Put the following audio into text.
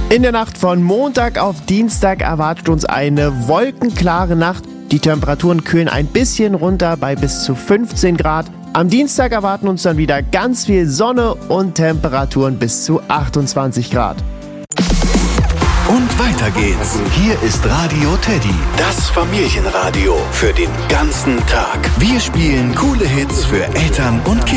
In der Nacht von Montag auf Dienstag erwartet uns eine wolkenklare Nacht. Die Temperaturen kühlen ein bisschen runter bei bis zu 15 Grad. Am Dienstag erwarten uns dann wieder ganz viel Sonne und Temperaturen bis zu 28 Grad. Und weiter geht's. Hier ist Radio Teddy, das Familienradio für den ganzen Tag. Wir spielen coole Hits für Eltern und Kinder.